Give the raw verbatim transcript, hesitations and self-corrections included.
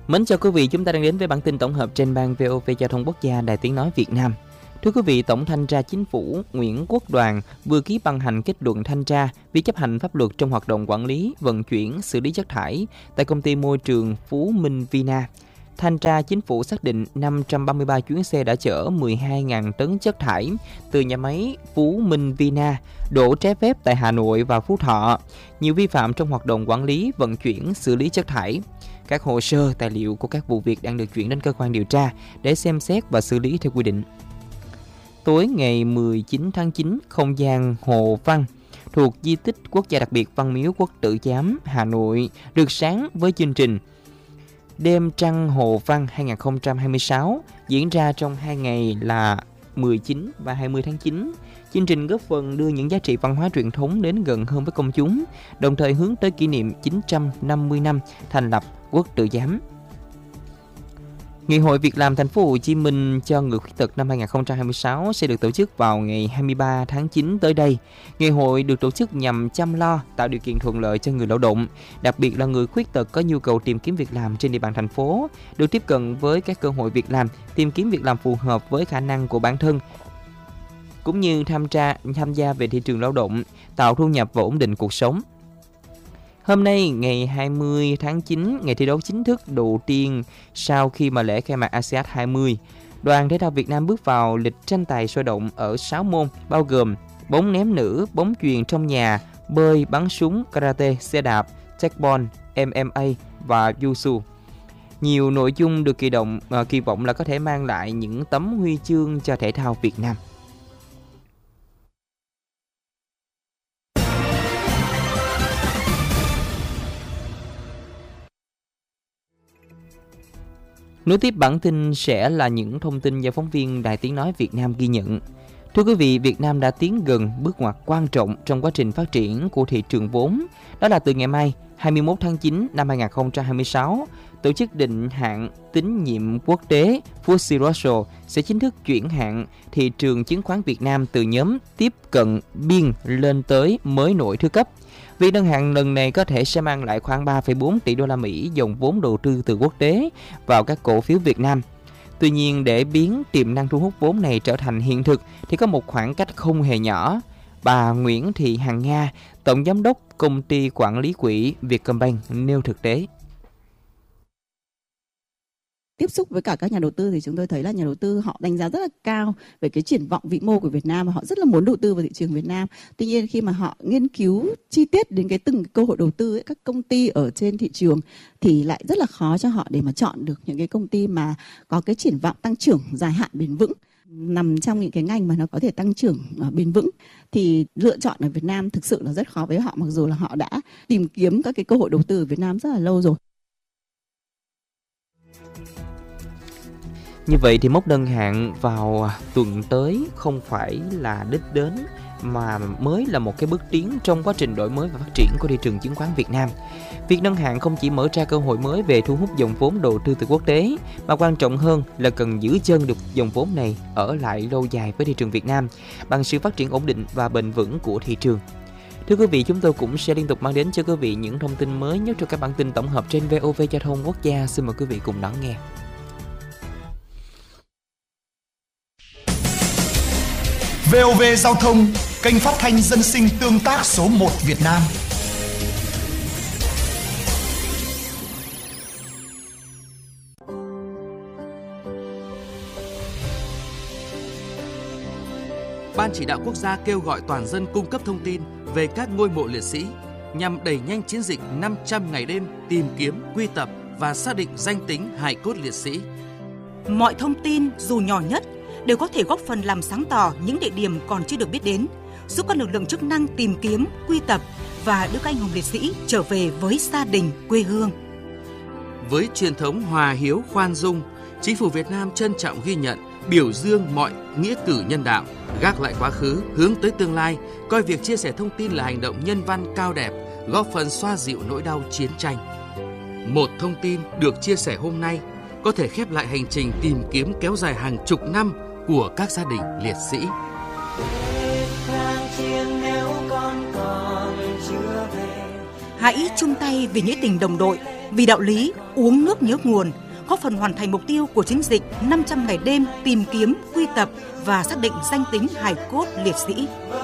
Mến chào quý vị, chúng ta đang đến với bản tin tổng hợp trên ban vê o vê Giao thông Quốc gia Đài Tiếng nói Việt Nam. Thưa quý vị, Tổng thanh tra Chính phủ Nguyễn Quốc Đoàn vừa ký ban hành kết luận thanh tra việc chấp hành pháp luật trong hoạt động quản lý, vận chuyển, xử lý chất thải tại công ty môi trường Phú Minh Vina. Thanh tra Chính phủ xác định năm trăm ba mươi ba chuyến xe đã chở mười hai nghìn tấn chất thải từ nhà máy Phú Minh Vina đổ trái phép tại Hà Nội và Phú Thọ. Nhiều vi phạm trong hoạt động quản lý, vận chuyển, xử lý chất thải. Các hồ sơ, tài liệu của các vụ việc đang được chuyển đến cơ quan điều tra để xem xét và xử lý theo quy định. Tối ngày mười chín tháng chín, không gian Hồ Văn thuộc di tích quốc gia đặc biệt Văn Miếu Quốc Tử Giám, Hà Nội được sáng với chương trình Đêm Trăng Hồ Văn hai không hai sáu diễn ra trong hai ngày là mười chín và hai mươi tháng chín. Chương trình góp phần đưa những giá trị văn hóa truyền thống đến gần hơn với công chúng, đồng thời hướng tới kỷ niệm chín trăm năm mươi năm thành lập Quốc Tử Giám. Ngày hội Việc làm Thành phố Hồ Chí Minh cho người khuyết tật năm hai không hai sáu sẽ được tổ chức vào ngày hai mươi ba tháng chín tới đây. Ngày hội được tổ chức nhằm chăm lo, tạo điều kiện thuận lợi cho người lao động, đặc biệt là người khuyết tật có nhu cầu tìm kiếm việc làm trên địa bàn thành phố, được tiếp cận với các cơ hội việc làm, tìm kiếm việc làm phù hợp với khả năng của bản thân, cũng như tham gia tham gia về thị trường lao động, tạo thu nhập và ổn định cuộc sống. Hôm nay, ngày hai mươi tháng chín, ngày thi đấu chính thức đầu tiên sau khi mà lễ khai mạc a sê an hai mươi. Đoàn thể thao Việt Nam bước vào lịch tranh tài sôi động ở sáu môn, bao gồm bóng ném nữ, bóng chuyền trong nhà, bơi, bắn súng, karate, xe đạp, taekwondo, em em a và Wushu. Nhiều nội dung được kỳ động uh, kỳ vọng là có thể mang lại những tấm huy chương cho thể thao Việt Nam. Nối tiếp bản tin sẽ là những thông tin do phóng viên Đài Tiếng nói Việt Nam ghi nhận. Thưa quý vị, Việt Nam đã tiến gần bước ngoặt quan trọng trong quá trình phát triển của thị trường vốn. Đó là từ ngày mai, hai mươi mốt tháng chín năm hai không hai sáu, tổ chức định hạng tín nhiệm quốc tế ép tê xê Russell sẽ chính thức chuyển hạng thị trường chứng khoán Việt Nam từ nhóm tiếp cận biên lên tới mới nổi thứ cấp. Việc nâng hạng lần này có thể sẽ mang lại khoảng ba phẩy bốn tỷ đô la Mỹ dòng vốn đầu tư từ quốc tế vào các cổ phiếu Việt Nam. Tuy nhiên, để biến tiềm năng thu hút vốn này trở thành hiện thực thì có một khoảng cách không hề nhỏ. Bà Nguyễn Thị Hằng Nga, Tổng Giám đốc Công ty Quản lý Quỹ Vietcombank nêu thực tế. Tiếp xúc với cả các nhà đầu tư thì chúng tôi thấy là nhà đầu tư họ đánh giá rất là cao về cái triển vọng vĩ mô của Việt Nam và họ rất là muốn đầu tư vào thị trường Việt Nam. Tuy nhiên khi mà họ nghiên cứu chi tiết đến cái từng cơ hội đầu tư ấy, các công ty ở trên thị trường thì lại rất là khó cho họ để mà chọn được những cái công ty mà có cái triển vọng tăng trưởng dài hạn bền vững, nằm trong những cái ngành mà nó có thể tăng trưởng uh, bền vững. Thì lựa chọn ở Việt Nam thực sự là rất khó với họ, mặc dù là họ đã tìm kiếm các cái cơ hội đầu tư ở Việt Nam rất là lâu rồi. Như vậy thì mốc nâng hạng vào tuần tới không phải là đích đến mà mới là một cái bước tiến trong quá trình đổi mới và phát triển của thị trường chứng khoán Việt Nam. Việc nâng hạng không chỉ mở ra cơ hội mới về thu hút dòng vốn đầu tư từ quốc tế, mà quan trọng hơn là cần giữ chân được dòng vốn này ở lại lâu dài với thị trường Việt Nam bằng sự phát triển ổn định và bền vững của thị trường. Thưa quý vị, chúng tôi cũng sẽ liên tục mang đến cho quý vị những thông tin mới nhất trong các bản tin tổng hợp trên vê o vê Giao thông Quốc gia. Xin mời quý vị cùng đón nghe. vê o vê Giao thông, kênh phát thanh dân sinh tương tác số một Việt Nam. Ban chỉ đạo quốc gia kêu gọi toàn dân cung cấp thông tin về các ngôi mộ liệt sĩ nhằm đẩy nhanh chiến dịch năm trăm ngày đêm tìm kiếm, quy tập và xác định danh tính hài cốt liệt sĩ. Mọi thông tin dù nhỏ nhất đều có thể góp phần làm sáng tỏ những địa điểm còn chưa được biết đến, giúp các lực lượng chức năng tìm kiếm, quy tập và đưa các anh hùng liệt sĩ trở về với gia đình, quê hương. Với truyền thống hòa hiếu khoan dung, Chính phủ Việt Nam trân trọng ghi nhận, biểu dương mọi nghĩa cử nhân đạo, gác lại quá khứ, hướng tới tương lai, coi việc chia sẻ thông tin là hành động nhân văn cao đẹp, góp phần xoa dịu nỗi đau chiến tranh. Một thông tin được chia sẻ hôm nay có thể khép lại hành trình tìm kiếm kéo dài hàng chục năm của các gia đình liệt sĩ. Hãy chung tay vì nghĩa tình đồng đội, Vì đạo lý uống nước nhớ nguồn, góp phần hoàn thành mục tiêu của chiến dịch năm trăm ngày đêm tìm kiếm, quy tập và xác định danh tính hài cốt liệt sĩ.